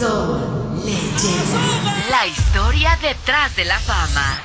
Son leyendas. La historia detrás de la fama.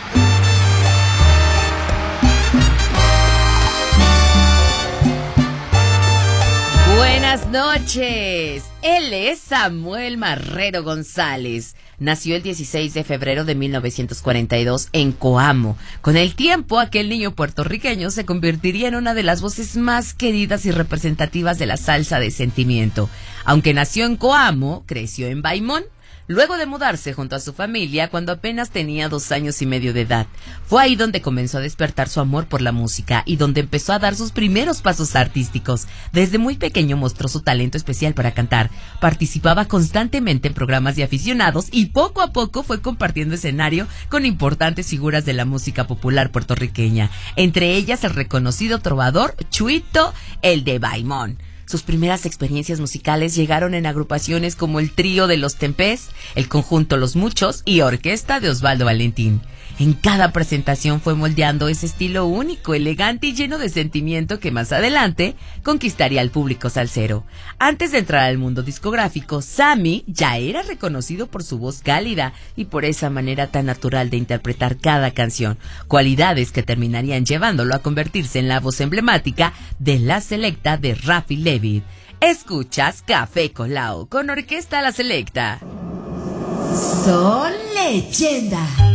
Buenas noches. Él es Samuel Marrero González. Nació el 16 de febrero de 1942 en Coamo. Con el tiempo, aquel niño puertorriqueño se convertiría en una de las voces más queridas y representativas de la salsa de sentimiento. Aunque nació en Coamo, creció en Baimón. Luego de mudarse junto a su familia cuando apenas tenía 2 años y medio de edad. Fue ahí donde comenzó a despertar su amor por la música y donde empezó a dar sus primeros pasos artísticos. Desde muy pequeño mostró su talento especial para cantar. Participaba constantemente en programas de aficionados y poco a poco fue compartiendo escenario con importantes figuras de la música popular puertorriqueña. Entre ellas el reconocido trovador Chuito, el de Baimón. Sus primeras experiencias musicales llegaron en agrupaciones como el Trío de los Tempés, el Conjunto Los Muchos y Orquesta de Osvaldo Valentín. En cada presentación fue moldeando ese estilo único, elegante y lleno de sentimiento que más adelante conquistaría al público salsero. Antes de entrar al mundo discográfico, Sammy ya era reconocido por su voz cálida y por esa manera tan natural de interpretar cada canción, cualidades que terminarían llevándolo a convertirse en la voz emblemática de La Selecta de Rafi Levitt. Escuchas Café Colao con Orquesta La Selecta. Son leyendas.